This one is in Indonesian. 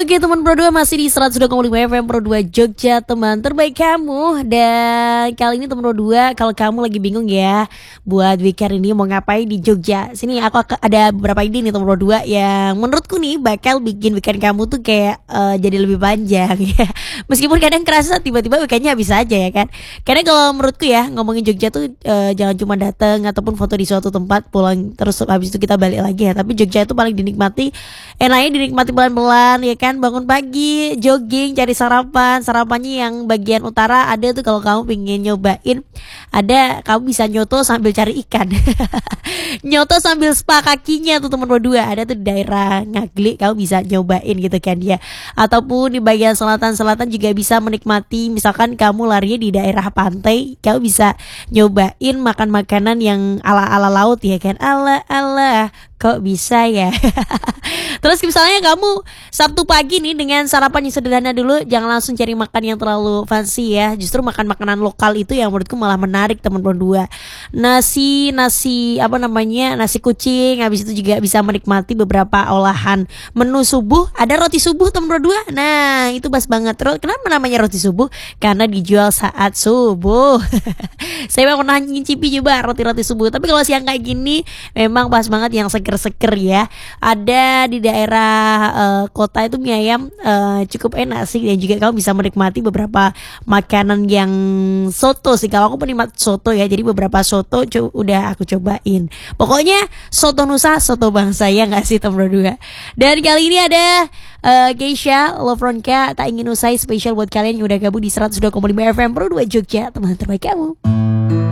Oke teman Pro 2 masih di 102,5 FM Pro 2 Jogja, teman terbaik kamu. Dan kali ini teman Pro 2, kalau kamu lagi bingung ya buat weekend ini mau ngapain di Jogja, sini aku ada beberapa ide nih teman Pro 2 yang menurutku nih bakal bikin weekend kamu tuh kayak jadi lebih panjang ya. Meskipun kadang kerasa tiba-tiba weekendnya habis aja ya kan. Karena kalau menurutku ya, ngomongin Jogja tuh jangan cuma datang ataupun foto di suatu tempat pulang terus habis itu kita balik lagi ya. Tapi Jogja itu paling dinikmati, enaknya dinikmati pelan-pelan ya kan. Bangun pagi, jogging, cari sarapannya yang bagian utara ada tuh. Kalau kamu pengen nyobain, ada kamu bisa nyoto sambil cari ikan. Nyoto sambil spa kakinya tuh teman berdua, ada tuh di daerah Ngaglik, kamu bisa nyobain gitu kan ya. Ataupun di bagian selatan juga bisa menikmati, misalkan kamu larinya di daerah pantai, kamu bisa nyobain makan makanan yang ala-ala laut ya kan. Ala-ala kok bisa ya. Terus misalnya kamu Sabtu pagi nih dengan sarapan yang sederhana dulu, jangan langsung cari makan yang terlalu fancy ya. Justru makan makanan lokal itu yang menurutku malah menarik teman berdua. Nasi kucing. Habis itu juga bisa menikmati beberapa olahan menu subuh. Ada roti subuh teman berdua. Nah itu pas banget. Kenapa namanya roti subuh? Karena dijual saat subuh. Saya pernah ngicipi juga roti-roti subuh. Tapi kalau siang kayak gini memang pas banget yang seger-seger ya. Ada di daerah kota itu mie ayam cukup enak sih. Dan juga kamu bisa menikmati beberapa makanan yang soto sih. Kalau aku penikmat soto ya, jadi beberapa soto udah aku cobain. Pokoknya soto Nusa, soto bangsa ya gak sih teman berdua. Dan kali ini ada Keisha Lovronka, tak ingin usai, spesial buat kalian yang udah gabung di 102,5 FM Pro 2 Jogja, teman terbaik kamu.